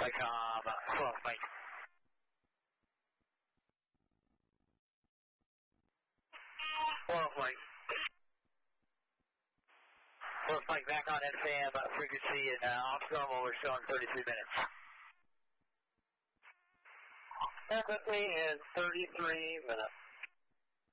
Flightcom 12, Mike. Mike. Mike, back on FAM frequency and off normal, we're showing 33 minutes. Frequency is 33 minutes.